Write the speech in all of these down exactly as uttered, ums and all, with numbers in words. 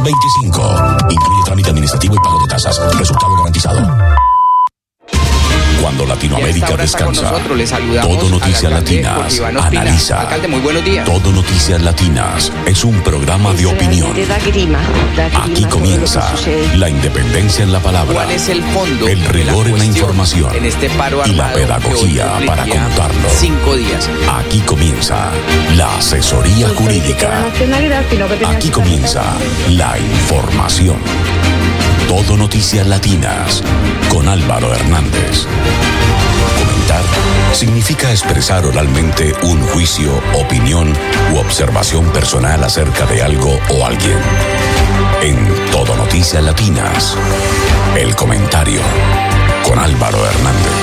veinticinco. Incluye trámite administrativo y pago de tasas. Resultado garantizado. Cuando Latinoamérica descansa, Todo Noticias Latinas analiza. Alcalde, muy buenos días. Todo Noticias Latinas es un programa de opinión. Aquí comienza la independencia en la palabra. ¿Cuál es el fondo? El rigor en la información. En este paro y la armado pedagogía que hoy para contarlo. Cinco días. Aquí comienza la asesoría jurídica. Aquí comienza la información. Todo Noticias Latinas con Álvaro Hernández. Comentar significa expresar oralmente un juicio, opinión u observación personal acerca de algo o alguien. En Todo Noticias Latinas, el comentario con Álvaro Hernández.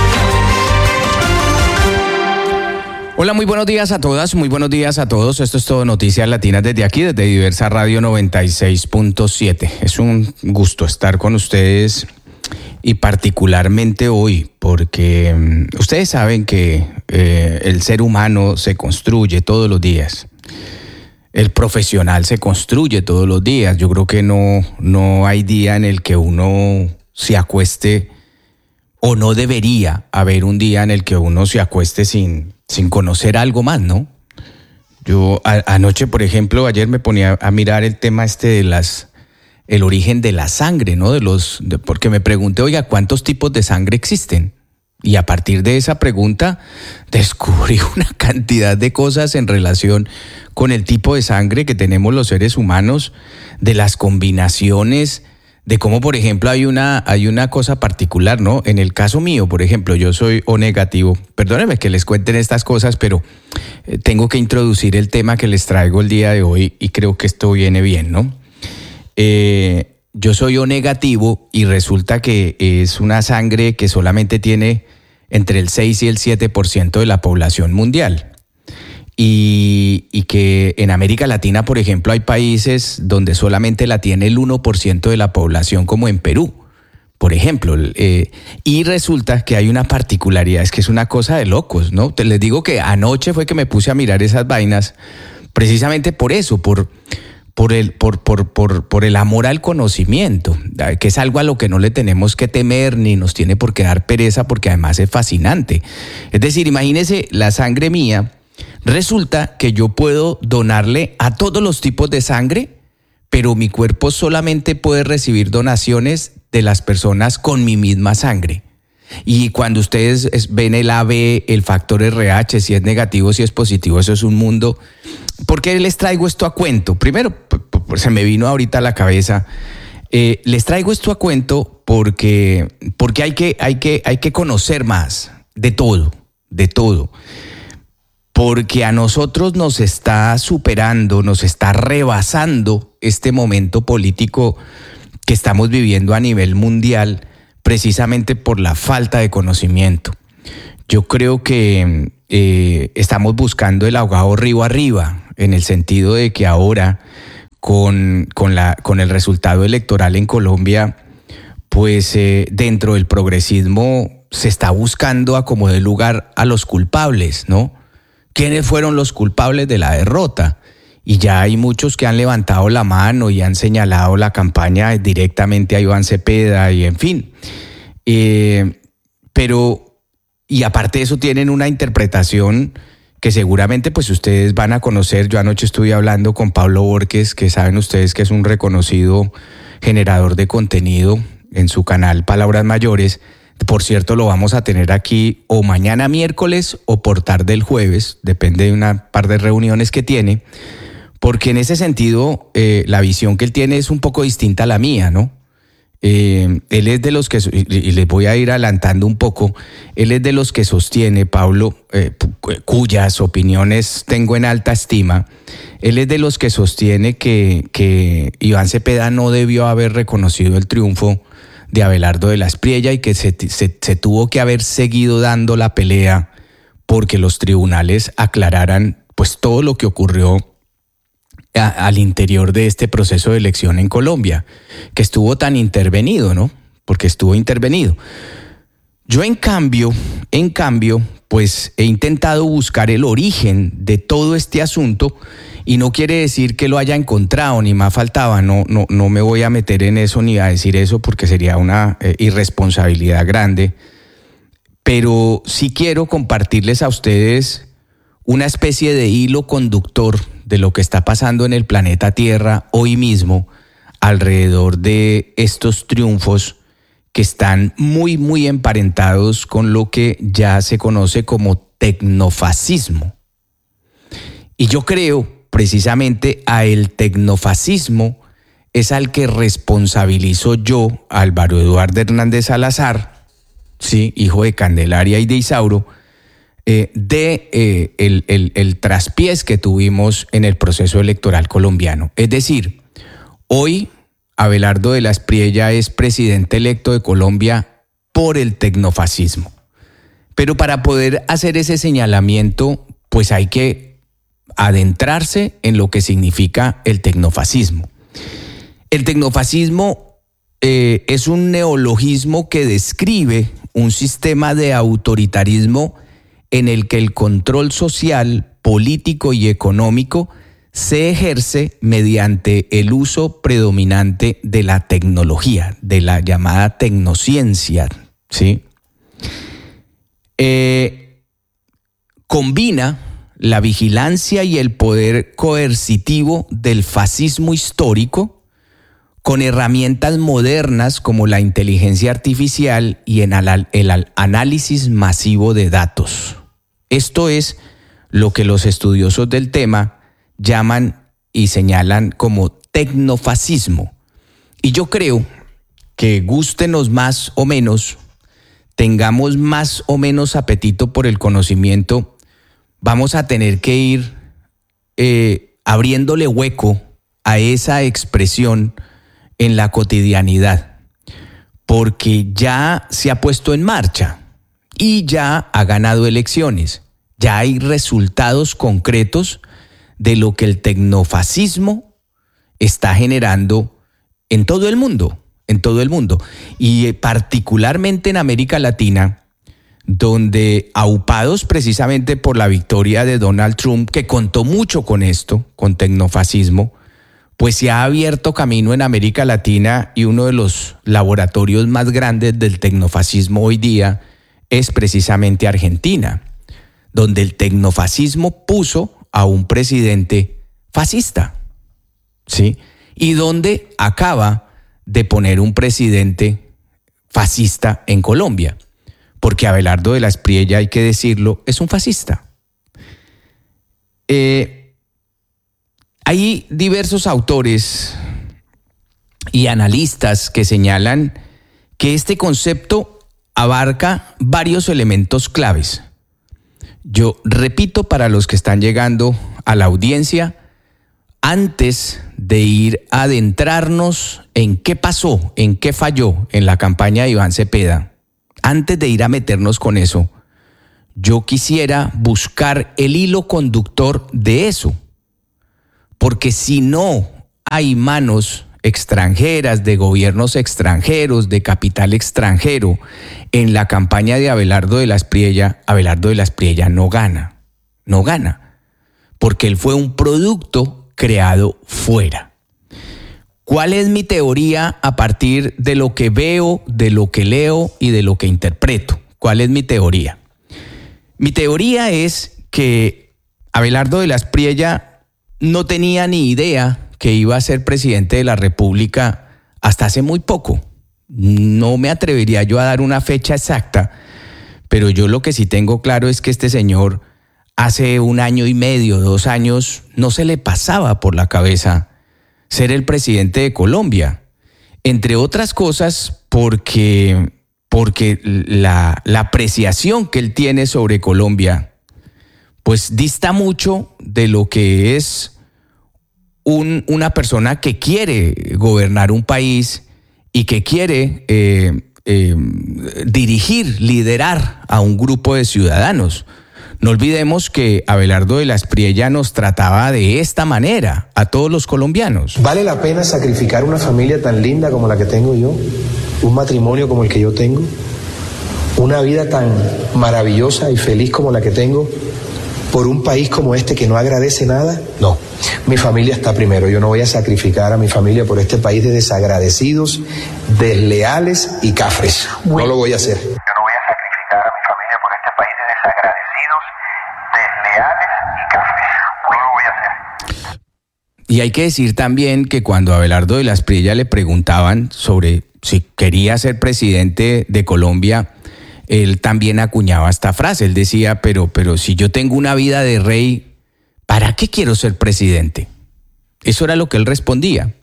Hola, muy buenos días a todas, muy buenos días a todos. Esto es Todo Noticias Latinas desde aquí, desde Diversa Radio noventa y seis punto siete. Es un gusto estar con ustedes y particularmente hoy porque um, ustedes saben que eh, el ser humano se construye todos los días. El profesional se construye todos los días. Yo creo que no, no hay día en el que uno se acueste, o no debería haber un día en el que uno se acueste sin... sin conocer algo más, ¿no? Yo a, anoche, por ejemplo, ayer me ponía a mirar el tema este de las, el origen de la sangre, ¿no? De los, de, porque me pregunté, oiga, ¿cuántos tipos de sangre existen? Y a partir de esa pregunta descubrí una cantidad de cosas en relación con el tipo de sangre que tenemos los seres humanos, de las combinaciones, de cómo, por ejemplo, hay una, hay una cosa particular, ¿no? En el caso mío, por ejemplo, yo soy O negativo. Perdónenme que les cuenten estas cosas, pero eh, tengo que introducir el tema que les traigo el día de hoy y creo que esto viene bien, ¿no? Eh, yo soy O negativo y resulta que es una sangre que solamente tiene entre el seis y el siete por ciento de la población mundial. Y, y que en América Latina, por ejemplo, hay países donde solamente la tiene el uno por ciento de la población, como en Perú, por ejemplo. Eh, y resulta que hay una particularidad, es que es una cosa de locos, ¿no? Te les digo que anoche fue que me puse a mirar esas vainas, precisamente por eso, por, por, el, por, por, por, por el amor al conocimiento, que es algo a lo que no le tenemos que temer ni nos tiene por qué dar pereza, porque además es fascinante. Es decir, imagínese la sangre mía. Resulta que yo puedo donarle a todos los tipos de sangre, pero mi cuerpo solamente puede recibir donaciones de las personas con mi misma sangre. Y cuando ustedes ven el A B, el factor R H, si es negativo, si es positivo, eso es un mundo. ¿Por qué les traigo esto a cuento? Primero, se me vino ahorita a la cabeza. Eh, les traigo esto a cuento porque, porque hay que, hay que, hay que conocer más de todo, de todo. Porque a nosotros nos está superando, nos está rebasando este momento político que estamos viviendo a nivel mundial, precisamente por la falta de conocimiento. Yo creo que eh, estamos buscando el ahogado río arriba, en el sentido de que ahora, con, con, la, con el resultado electoral en Colombia, pues eh, dentro del progresismo se está buscando a como de lugar a los culpables, ¿no? ¿Quiénes fueron los culpables de la derrota? Y ya hay muchos que han levantado la mano y han señalado la campaña directamente a Iván Cepeda y en fin. Eh, pero, y aparte de eso tienen una interpretación que seguramente pues ustedes van a conocer. Yo anoche estuve hablando con Pablo Borges, que saben ustedes que es un reconocido generador de contenido en su canal Palabras Mayores. Por cierto, lo vamos a tener aquí o mañana miércoles o por tarde el jueves, depende de una par de reuniones que tiene, porque en ese sentido eh, la visión que él tiene es un poco distinta a la mía, ¿no? Eh, él es de los que, y les voy a ir adelantando un poco, él es de los que sostiene, Pablo, eh, cuyas opiniones tengo en alta estima, él es de los que sostiene que, que Iván Cepeda no debió haber reconocido el triunfo de Abelardo de la Espriella y que se, se, se tuvo que haber seguido dando la pelea porque los tribunales aclararan pues todo lo que ocurrió a, al interior de este proceso de elección en Colombia, que estuvo tan intervenido, ¿no? Porque estuvo intervenido. Yo en cambio, en cambio, pues he intentado buscar el origen de todo este asunto y no quiere decir que lo haya encontrado, ni más faltaba, no, no, no me voy a meter en eso ni a decir eso porque sería una eh, irresponsabilidad grande, pero sí quiero compartirles a ustedes una especie de hilo conductor de lo que está pasando en el planeta Tierra hoy mismo alrededor de estos triunfos que están muy, muy emparentados con lo que ya se conoce como tecnofascismo. Y yo creo precisamente a el tecnofascismo es al que responsabilizo yo, Álvaro Eduardo Hernández Salazar, sí, hijo de Candelaria y de Isauro, eh, de eh, el, el, el traspiés que tuvimos en el proceso electoral colombiano. Es decir, hoy Abelardo de la Espriella es presidente electo de Colombia por el tecnofascismo. Pero para poder hacer ese señalamiento, pues hay que adentrarse en lo que significa el tecnofascismo. El tecnofascismo eh, es un neologismo que describe un sistema de autoritarismo en el que el control social, político y económico se ejerce mediante el uso predominante de la tecnología, de la llamada tecnociencia, ¿sí? Eh, combina la vigilancia y el poder coercitivo del fascismo histórico con herramientas modernas como la inteligencia artificial y en el, el análisis masivo de datos. Esto es lo que los estudiosos del tema llaman y señalan como tecnofascismo. Y yo creo que gústenos más o menos, tengamos más o menos apetito por el conocimiento, vamos a tener que ir eh, abriéndole hueco a esa expresión en la cotidianidad, porque ya se ha puesto en marcha y ya ha ganado elecciones, ya hay resultados concretos de lo que el tecnofascismo está generando en todo el mundo, en todo el mundo, y particularmente en América Latina, donde aupados precisamente por la victoria de Donald Trump, que contó mucho con esto, con tecnofascismo, pues se ha abierto camino en América Latina y uno de los laboratorios más grandes del tecnofascismo hoy día es precisamente Argentina, donde el tecnofascismo puso a un presidente fascista, ¿sí? Y donde acaba de poner un presidente fascista en Colombia, porque Abelardo de la Espriella, hay que decirlo, es un fascista. Eh, hay diversos autores y analistas que señalan que este concepto abarca varios elementos claves. Yo repito para los que están llegando a la audiencia, antes de ir a adentrarnos en qué pasó, en qué falló en la campaña de Iván Cepeda, antes de ir a meternos con eso, yo quisiera buscar el hilo conductor de eso, porque si no hay manos extranjeras, de gobiernos extranjeros, de capital extranjero, en la campaña de Abelardo de la Espriella, Abelardo de la Espriella no gana, no gana, porque él fue un producto creado fuera. ¿Cuál es mi teoría a partir de lo que veo, de lo que leo y de lo que interpreto? ¿Cuál es mi teoría? Mi teoría es que Abelardo de la Espriella no tenía ni idea que iba a ser presidente de la República hasta hace muy poco. No me atrevería yo a dar una fecha exacta, pero yo lo que sí tengo claro es que este señor hace un año y medio, dos años, no se le pasaba por la cabeza ser el presidente de Colombia. Entre otras cosas porque, porque la, la apreciación que él tiene sobre Colombia pues dista mucho de lo que es Un, una persona que quiere gobernar un país y que quiere eh, eh, dirigir, liderar a un grupo de ciudadanos. No olvidemos que Abelardo de la Espriella nos trataba de esta manera a todos los colombianos. ¿Vale la pena sacrificar una familia tan linda como la que tengo yo? ¿Un matrimonio como el que yo tengo? una vida tan maravillosa y feliz como la que tengo por un país como este que no agradece nada? No, mi familia está primero. Yo no voy a sacrificar a mi familia por este país de desagradecidos, desleales y cafres. No lo voy a hacer. Yo no voy a sacrificar a mi familia por este país de desagradecidos, desleales y cafres. No lo voy a hacer. Y hay que decir también que cuando a Abelardo de la Espriella le preguntaban sobre si quería ser presidente de Colombia, él también acuñaba esta frase. Él decía, pero, pero si yo tengo una vida de rey, ¿para qué quiero ser presidente? Eso era lo que él respondía.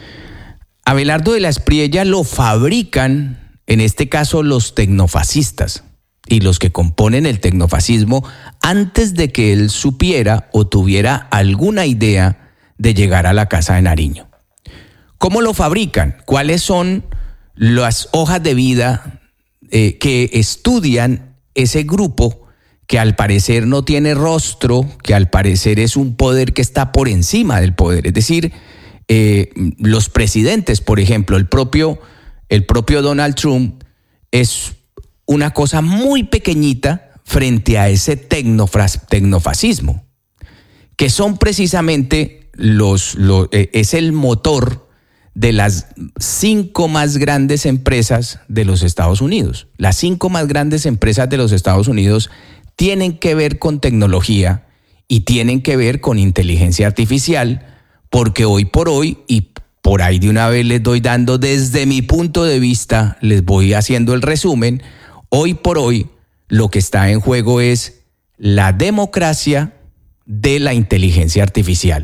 Abelardo de la Espriella lo fabrican, en este caso, los tecnofascistas y los que componen el tecnofascismo antes de que él supiera o tuviera alguna idea de llegar a la Casa de Nariño. ¿Cómo lo fabrican? ¿Cuáles son las hojas de vida Eh, que estudian ese grupo que al parecer no tiene rostro, que al parecer es un poder que está por encima del poder? Es decir, eh, los presidentes, por ejemplo, el propio, el propio Donald Trump es una cosa muy pequeñita frente a ese tecnofas, tecnofascismo, que son precisamente los, los eh, es el motor de las cinco más grandes empresas de los Estados Unidos. Las cinco más grandes empresas de los Estados Unidos tienen que ver con tecnología y tienen que ver con inteligencia artificial, porque hoy por hoy, y por ahí de una vez les doy dando desde mi punto de vista, les voy haciendo el resumen, hoy por hoy lo que está en juego es la democracia de la inteligencia artificial.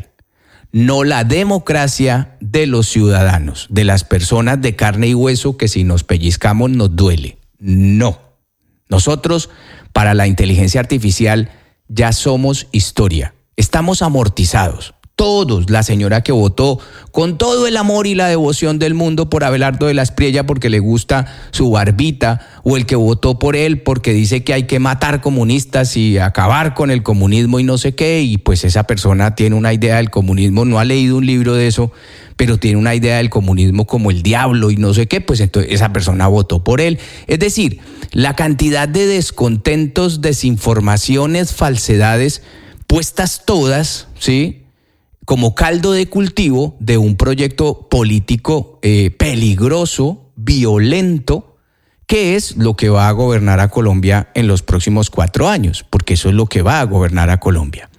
No la democracia de los ciudadanos, de las personas de carne y hueso que si nos pellizcamos nos duele. No. Nosotros, para la inteligencia artificial, ya somos historia. Estamos amortizados. Todos, la señora que votó con todo el amor y la devoción del mundo por Abelardo de la Espriella porque le gusta su barbita, o el que votó por él porque dice que hay que matar comunistas y acabar con el comunismo y no sé qué, y pues esa persona tiene una idea del comunismo, no ha leído un libro de eso, pero tiene una idea del comunismo como el diablo y no sé qué, pues entonces esa persona votó por él. Es decir, la cantidad de descontentos, desinformaciones, falsedades, puestas todas, ¿sí?, como caldo de cultivo de un proyecto político eh, peligroso, violento, que es lo que va a gobernar a Colombia en los próximos cuatro años, porque eso es lo que va a gobernar a Colombia.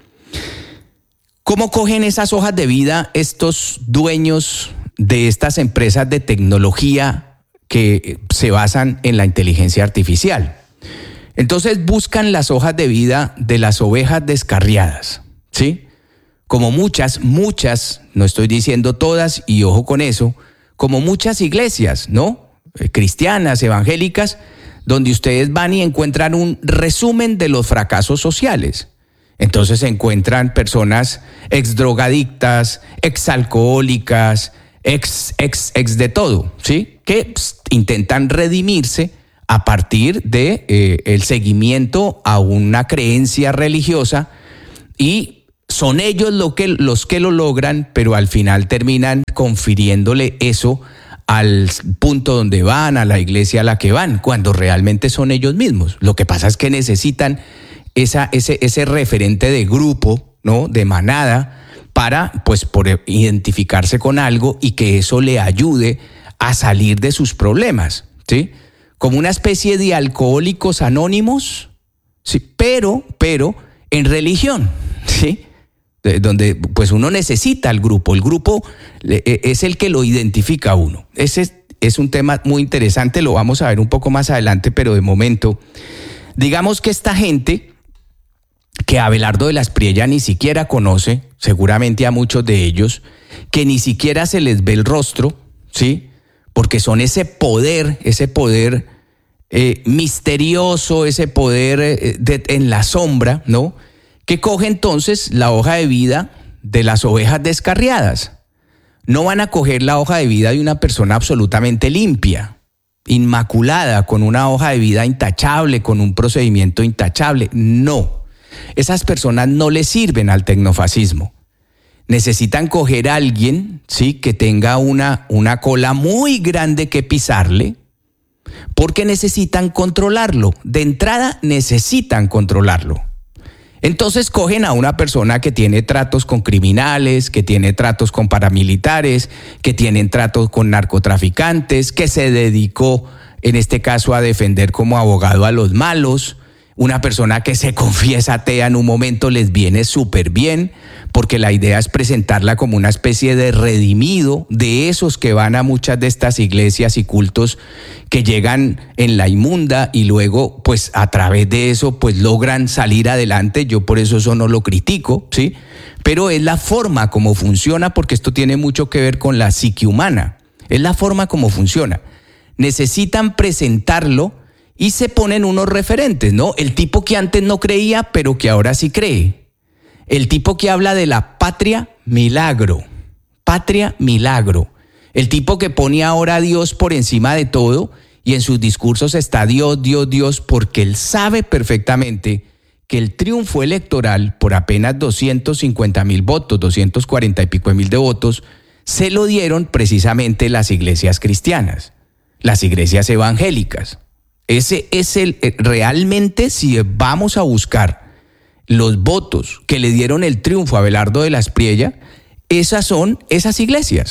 ¿Cómo cogen esas hojas de vida estos dueños de estas empresas de tecnología que se basan en la inteligencia artificial? Entonces buscan las hojas de vida de las ovejas descarriadas, ¿sí? Como muchas, muchas, no estoy diciendo todas, y ojo con eso, como muchas iglesias, ¿no?, cristianas, evangélicas, donde ustedes van y encuentran un resumen de los fracasos sociales. Entonces se encuentran personas ex drogadictas, ex alcohólicas, ex, ex, ex de todo, ¿sí?, que pst, intentan redimirse a partir de eh, el seguimiento a una creencia religiosa, y son ellos lo que, los que lo logran, pero al final terminan confiriéndole eso al punto donde van, a la iglesia a la que van, cuando realmente son ellos mismos. Lo que pasa es que necesitan esa, ese, ese referente de grupo, ¿no?, de manada, para pues por identificarse con algo y que eso le ayude a salir de sus problemas, ¿sí? Como una especie de alcohólicos anónimos, sí, pero, pero en religión, ¿sí?, donde pues uno necesita al grupo, el grupo es el que lo identifica a uno. Ese es, es un tema muy interesante, lo vamos a ver un poco más adelante, pero de momento, digamos que esta gente que Abelardo de la Espriella ni siquiera conoce, seguramente a muchos de ellos, que ni siquiera se les ve el rostro, ¿sí?, porque son ese poder, ese poder eh, misterioso, ese poder eh, de, en la sombra, ¿no?, que coge entonces la hoja de vida de las ovejas descarriadas. No van a coger la hoja de vida de una persona absolutamente limpia, inmaculada, con una hoja de vida intachable, con un procedimiento intachable. No, esas personas no le sirven al tecnofascismo. Necesitan coger a alguien, ¿sí?, que tenga una, una cola muy grande que pisarle, porque necesitan controlarlo. De entrada necesitan controlarlo. Entonces cogen a una persona que tiene tratos con criminales, que tiene tratos con paramilitares, que tienen tratos con narcotraficantes, que se dedicó en este caso a defender como abogado a los malos. Una persona que se confiesa atea en un momento les viene súper bien, porque la idea es presentarla como una especie de redimido de esos que van a muchas de estas iglesias y cultos que llegan en la inmunda y luego pues a través de eso pues logran salir adelante. Yo por eso eso no lo critico, ¿sí? Pero es la forma como funciona, porque esto tiene mucho que ver con la psique humana. Es la forma como funciona. Necesitan presentarlo y se ponen unos referentes, ¿no? El tipo que antes no creía, pero que ahora sí cree. El tipo que habla de la patria milagro. Patria milagro. El tipo que pone ahora a Dios por encima de todo y en sus discursos está Dios, Dios, Dios, porque él sabe perfectamente que el triunfo electoral por apenas doscientos cincuenta mil votos, doscientos cuarenta y pico mil de votos, se lo dieron precisamente las iglesias cristianas, las iglesias evangélicas. Ese es el, realmente, si vamos a buscar los votos que le dieron el triunfo a Abelardo de la Espriella, esas son esas iglesias,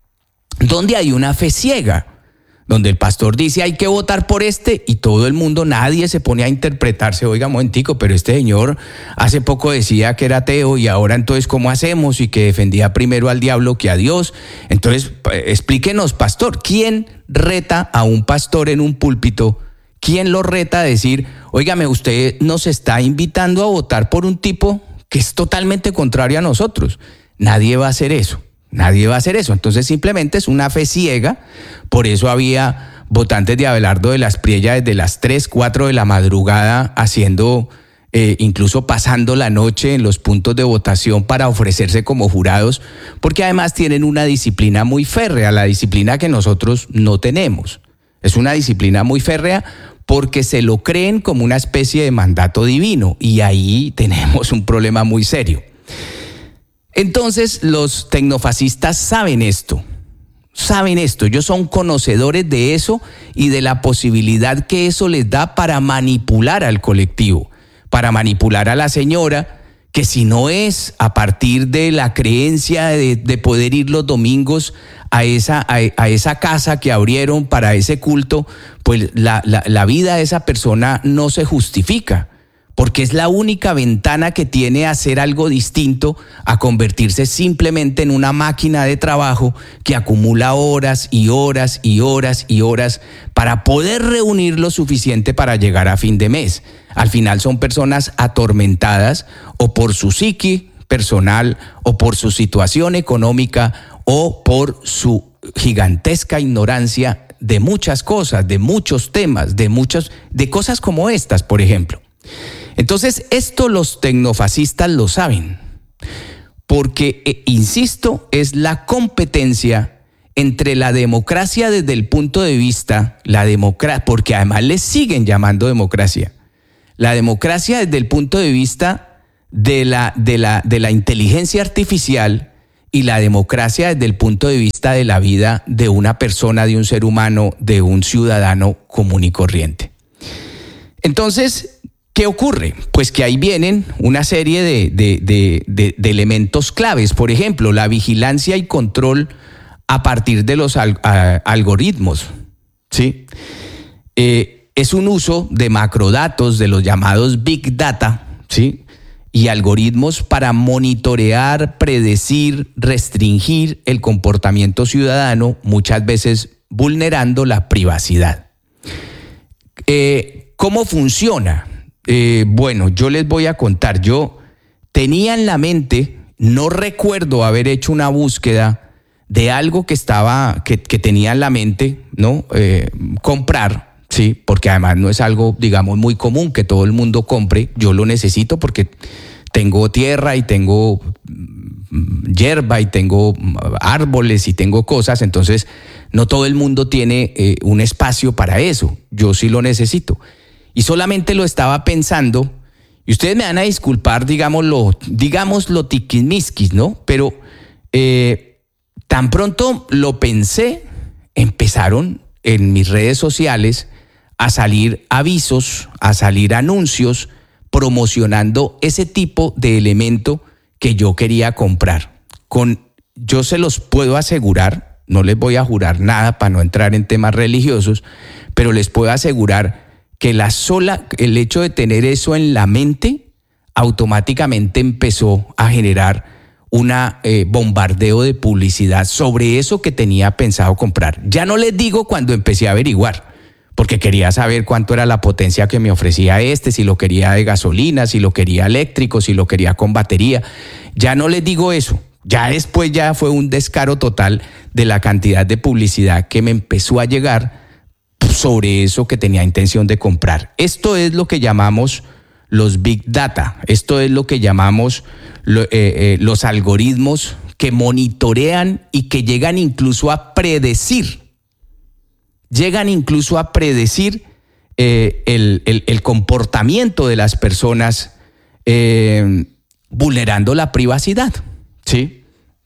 donde hay una fe ciega, donde el pastor dice hay que votar por este y todo el mundo, nadie se pone a interpretarse, oiga, momentico, pero este señor hace poco decía que era ateo y ahora entonces ¿cómo hacemos? Y que defendía primero al diablo que a Dios. Entonces, explíquenos, pastor, ¿quién reta a un pastor en un púlpito? ¿Quién lo reta a decir, óigame, usted nos está invitando a votar por un tipo que es totalmente contrario a nosotros? Nadie va a hacer eso, nadie va a hacer eso. Entonces simplemente es una fe ciega. Por eso había votantes de Abelardo de la Espriella desde las tres, cuatro de la madrugada haciendo, eh, incluso pasando la noche en los puntos de votación para ofrecerse como jurados, porque además tienen una disciplina muy férrea, la disciplina que nosotros no tenemos. Es una disciplina muy férrea porque se lo creen como una especie de mandato divino y ahí tenemos un problema muy serio. Entonces los tecnofascistas saben esto, saben esto, ellos son conocedores de eso y de la posibilidad que eso les da para manipular al colectivo, para manipular a la señora, que si no es a partir de la creencia de, de poder ir los domingos a esa, a, a esa casa que abrieron para ese culto, pues la, la, la vida de esa persona no se justifica, porque es la única ventana que tiene a hacer algo distinto, a convertirse simplemente en una máquina de trabajo que acumula horas y horas y horas y horas para poder reunir lo suficiente para llegar a fin de mes. Al final son personas atormentadas o por su psique personal o por su situación económica o por su gigantesca ignorancia de muchas cosas, de muchos temas, de muchas, de cosas como estas, por ejemplo. Entonces, esto los tecnofascistas lo saben, porque, eh, insisto, es la competencia entre la democracia desde el punto de vista, la democracia, porque además le siguen llamando democracia, la democracia desde el punto de vista de la, de la, de la inteligencia artificial y la democracia desde el punto de vista de la vida de una persona, de un ser humano, de un ciudadano común y corriente. Entonces, ¿qué ocurre? Pues que ahí vienen una serie de, de, de, de, de elementos claves. Por ejemplo, la vigilancia y control a partir de los al, a, algoritmos, ¿sí? Eh, es un uso de macrodatos, de los llamados Big Data, ¿sí? Y algoritmos para monitorear, predecir, restringir el comportamiento ciudadano, muchas veces vulnerando la privacidad. Eh, ¿Cómo funciona? Eh, bueno, yo les voy a contar. Yo tenía en la mente, no recuerdo haber hecho una búsqueda de algo que estaba, que, que tenía en la mente, ¿no? Eh, comprar, sí, porque además no es algo, digamos, muy común que todo el mundo compre. Yo lo necesito porque tengo tierra y tengo hierba y tengo árboles y tengo cosas, entonces no todo el mundo tiene eh, un espacio para eso. Yo sí lo necesito. Y solamente lo estaba pensando, y ustedes me van a disculpar, digámoslo, digámoslo tiquismiquis, ¿no? Pero eh, tan pronto lo pensé, empezaron en mis redes sociales a salir avisos, a salir anuncios promocionando ese tipo de elemento que yo quería comprar. Con, yo se los puedo asegurar, no les voy a jurar nada para no entrar en temas religiosos, pero les puedo asegurar que la sola, el hecho de tener eso en la mente automáticamente empezó a generar un eh, bombardeo de publicidad sobre eso que tenía pensado comprar. Ya no les digo cuando empecé a averiguar, porque quería saber cuánto era la potencia que me ofrecía este, si lo quería de gasolina, si lo quería eléctrico, si lo quería con batería. Ya no les digo eso. Ya después ya fue un descaro total de la cantidad de publicidad que me empezó a llegar sobre eso que tenía intención de comprar. Esto es lo que llamamos los Big Data. Esto es lo que llamamos lo, eh, eh, los algoritmos que monitorean y que llegan incluso a predecir. Llegan incluso a predecir eh, el, el, el comportamiento de las personas eh, vulnerando la privacidad, ¿sí?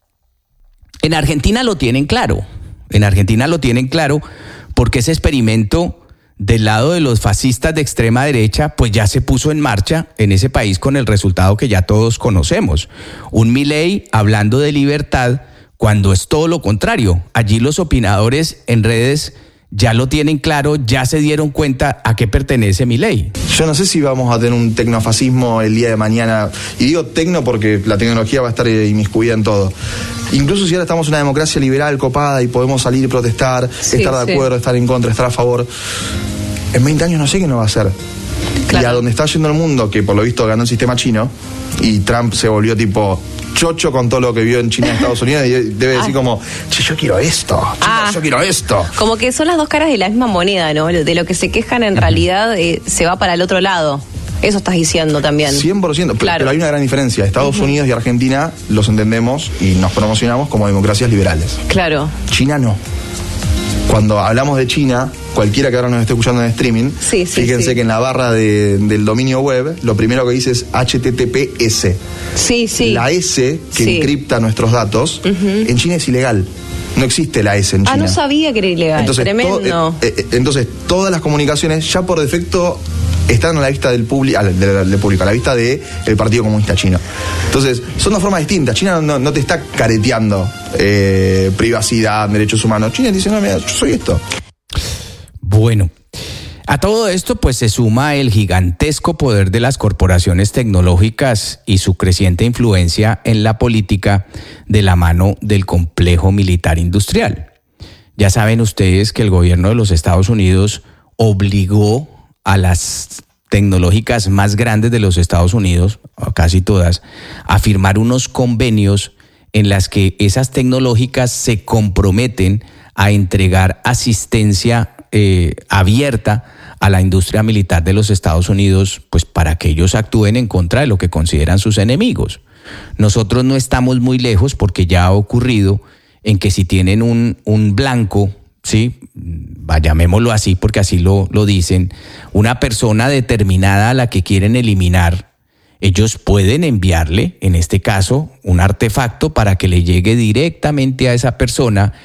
En Argentina lo tienen claro. En Argentina lo tienen claro porque ese experimento del lado de los fascistas de extrema derecha, pues ya se puso en marcha en ese país con el resultado que ya todos conocemos. Un Milei hablando de libertad cuando es todo lo contrario. Allí los opinadores en redes ya lo tienen claro, ya se dieron cuenta a qué pertenece Milei. Yo no sé si vamos a tener un tecnofascismo el día de mañana, y digo tecno porque la tecnología va a estar inmiscuida en todo. Incluso si ahora estamos en una democracia liberal, copada, y podemos salir y protestar, sí, estar de acuerdo, sí. estar en contra, estar a favor, en veinte años no sé qué nos va a hacer. Claro. Y a donde está yendo el mundo, que por lo visto ganó el sistema chino, y Trump se volvió tipo chocho con todo lo que vio en China y Estados Unidos, y debe decir ah. como, che, yo quiero esto, chicos, ah. yo quiero esto. Como que son las dos caras de la misma moneda, ¿no? De lo que se quejan en uh-huh. realidad eh, se va para el otro lado. Eso estás diciendo también. cien por ciento, claro. Pero hay una gran diferencia. Estados uh-huh. Unidos y Argentina los entendemos y nos promocionamos como democracias liberales. Claro. China no. Cuando hablamos de China, cualquiera que ahora nos esté escuchando en streaming, sí, sí, fíjense sí. que en la barra de, del dominio web, lo primero que dice es H T T P S. Sí, sí. La S que sí. encripta nuestros datos, uh-huh. en China es ilegal. No existe la S en China. Ah, no sabía que era ilegal. Entonces, tremendo. To- eh, eh, entonces, todas las comunicaciones ya por defecto están a la vista del público, del, del público, a la vista del Partido Comunista Chino. Entonces, son dos formas distintas. China no, no te está careteando eh, privacidad, derechos humanos. China dice, no, mira, yo soy esto. Bueno, a todo esto pues se suma el gigantesco poder de las corporaciones tecnológicas y su creciente influencia en la política de la mano del complejo militar industrial. Ya saben ustedes que el gobierno de los Estados Unidos obligó a las tecnológicas más grandes de los Estados Unidos, casi todas, a firmar unos convenios en las que esas tecnológicas se comprometen a entregar asistencia eh, abierta a la industria militar de los Estados Unidos, pues para que ellos actúen en contra de lo que consideran sus enemigos. Nosotros no estamos muy lejos porque ya ha ocurrido en que si tienen un, un blanco, sí, llamémoslo así porque así lo, lo dicen, una persona determinada a la que quieren eliminar, ellos pueden enviarle, en este caso, un artefacto para que le llegue directamente a esa persona